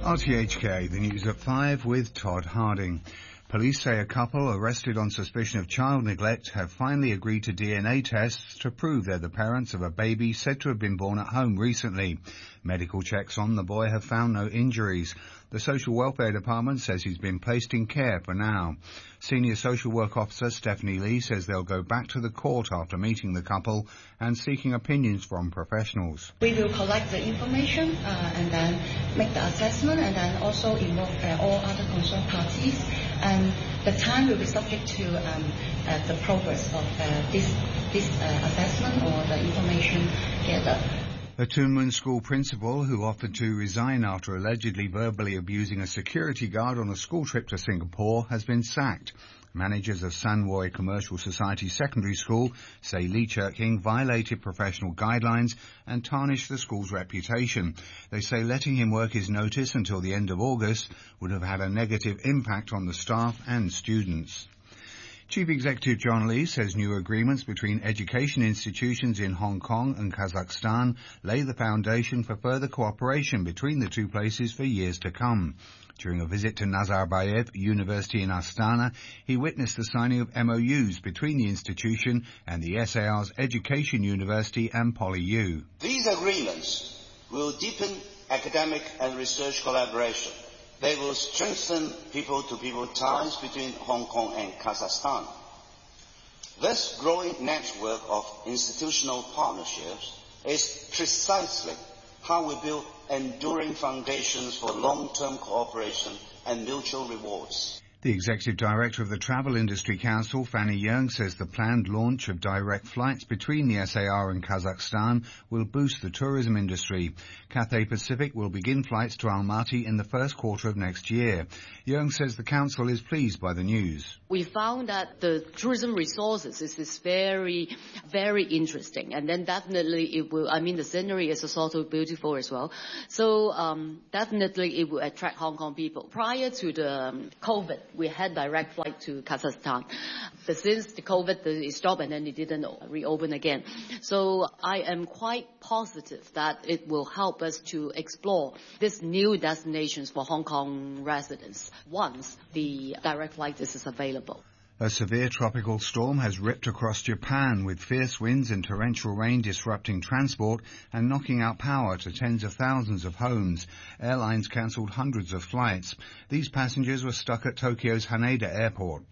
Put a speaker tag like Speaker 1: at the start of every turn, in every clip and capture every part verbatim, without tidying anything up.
Speaker 1: R T H K, the news at five with Todd Harding. Police say a couple arrested on suspicion of child neglect have finally agreed to D N A tests to prove they're the parents of a baby said to have been born at home recently. Medical checks on the boy have found no injuries. The Social Welfare Department says he's been placed in care for now. Senior Social Work Officer Stephanie Lee says they'll go back to the court after meeting the couple and seeking opinions from professionals.
Speaker 2: We will collect the information uh, and then make the assessment and then also involve uh, all other concerned parties. And the time will be subject to um, uh, the progress of uh, this, this uh, assessment or the information gathered.
Speaker 1: A Tuen Mun school principal who offered to resign after allegedly verbally abusing a security guard on a school trip to Singapore has been sacked. Managers of San Roy Commercial Society Secondary School say Lee Chek-king violated professional guidelines and tarnished the school's reputation. They say letting him work his notice until the end of August would have had a negative impact on the staff and students. Chief Executive John Lee says new agreements between education institutions in Hong Kong and Kazakhstan lay the foundation for further cooperation between the two places for years to come. During a visit to Nazarbayev University in Astana, he witnessed the signing of M O Us between the institution and the S A R's Education University and PolyU.
Speaker 3: These agreements will deepen academic and research collaboration. They will strengthen people-to-people ties between Hong Kong and Kazakhstan. This growing network of institutional partnerships is precisely how we build enduring foundations for long-term cooperation and mutual rewards.
Speaker 1: The Executive Director of the Travel Industry Council, Fanny Yeung, says the planned launch of direct flights between the S A R and Kazakhstan will boost the tourism industry. Cathay Pacific will begin flights to Almaty in the first quarter of next year. Yeung says the Council is pleased by the news.
Speaker 4: We found that the tourism resources is, is very, very interesting. And then definitely it will, I mean, the scenery is also beautiful as well. So um, definitely it will attract Hong Kong people. Prior to the um, COVID, we had direct flight to Kazakhstan. But since the COVID it stopped and then it didn't reopen again. So I am quite positive that it will help us to explore these new destinations for Hong Kong residents once the direct flight is available.
Speaker 1: A severe tropical storm has ripped across Japan with fierce winds and torrential rain disrupting transport and knocking out power to tens of thousands of homes. Airlines cancelled hundreds of flights. These passengers were stuck at Tokyo's Haneda Airport.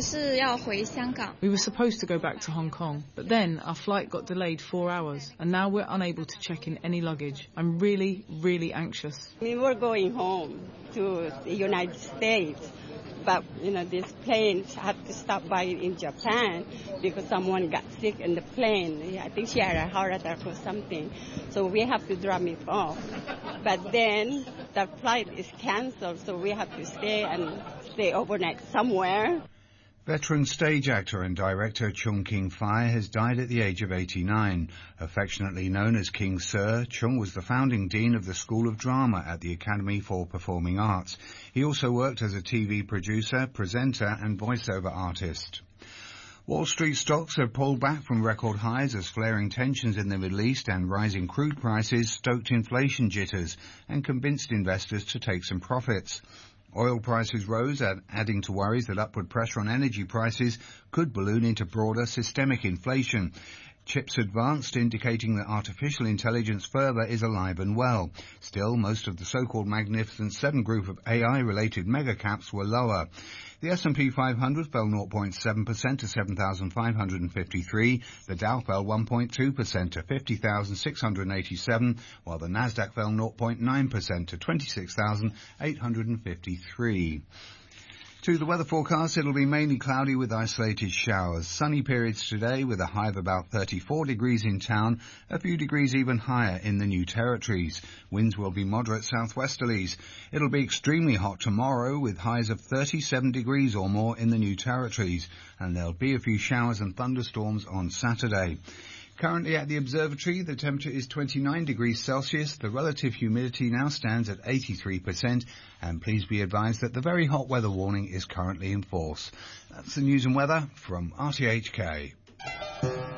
Speaker 5: We were supposed to go back to Hong Kong, but then our flight got delayed four hours and now we're unable to check in any luggage. I'm really, really anxious.
Speaker 6: We were going home to the United States. But, you know, these planes had to stop by in Japan because someone got sick in the plane. I think she had a heart attack or something. So we have to drop it off. But then the flight is canceled, so we have to stay and stay overnight somewhere.
Speaker 1: Veteran stage actor and director Chung King-fai has died at the age of eighty-nine. Affectionately known as King Sir, Chung was the founding dean of the School of Drama at the Academy for Performing Arts. He also worked as a T V producer, presenter and voiceover artist. Wall Street stocks have pulled back from record highs as flaring tensions in the Middle East and rising crude prices stoked inflation jitters and convinced investors to take some profits. Oil prices rose, adding to worries that upward pressure on energy prices could balloon into broader systemic inflation. Chips advanced, indicating that artificial intelligence further is alive and well. Still, most of the so-called Magnificent Seven group of A I-related megacaps were lower. The S and P five hundred fell zero point seven percent to seven thousand five hundred fifty-three. The Dow fell one point two percent to fifty thousand six hundred eighty-seven, while the Nasdaq fell zero point nine percent to twenty-six thousand eight hundred fifty-three. To the weather forecast, it'll be mainly cloudy with isolated showers. Sunny periods today with a high of about thirty-four degrees in town, a few degrees even higher in the New Territories. Winds will be moderate southwesterlies. It'll be extremely hot tomorrow with highs of thirty-seven degrees or more in the New Territories, and there'll be a few showers and thunderstorms on Saturday. Currently at the observatory, the temperature is twenty-nine degrees Celsius. The relative humidity now stands at eighty-three percent. And please be advised that the very hot weather warning is currently in force. That's the news and weather from R T H K.